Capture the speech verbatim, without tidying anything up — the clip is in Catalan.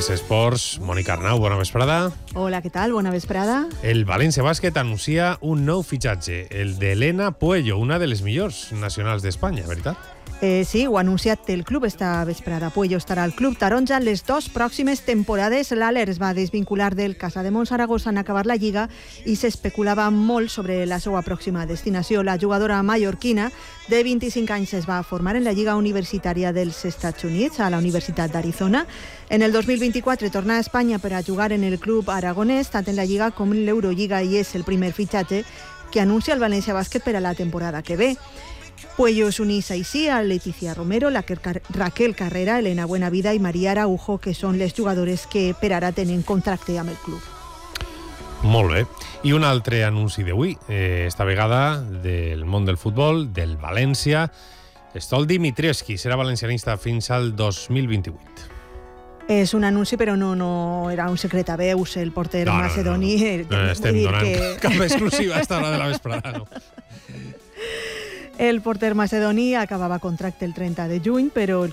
Xarxa Esports, Mònica Arnau, bona vesprada. Hola, què tal? Bona vesprada. El València Bàsquet anuncia un nou fitxatge, el d'Elena Puello, una de les millors nacionals d'Espanya, veritat? Eh, sí, ho ha anunciat el club esta vesprada. Puello estarà al club taronja les dues pròximes temporades. L'Aler es va desvincular del Casademont Saragossa en acabar la Lliga i s'especulava molt sobre la seva pròxima destinació. La jugadora mallorquina de vint-i-cinc anys es va formar en la Lliga Universitària dels Estats Units, a la Universitat d'Arizona. En el dos mil vint-i-quatre torna a Espanya per a jugar en el club aragonès, tant en la Lliga com en l'Eurolliga, i és el primer fitxatge que anuncia el València Bàsquet per a la temporada que ve. Puello s'unís així a Leticia Romero, la Raquel Carrera, Elena Buenavida i Maria Araujo, que són les jugadores que per ara tenen contracte amb el club. Molt bé. I un altre anunci d'avui, eh, esta vegada del món del futbol, del València. Stol Dimitrievski serà valencianista fins al dos mil vint-i-vuit. És un anunci, però no, no era un secret a veus, el porter no, no, macedoni. No, no. no estem donant que... cap exclusiva a esta hora de la vesprada, no. El porter macedoni acabava contracte el trenta de juny, però el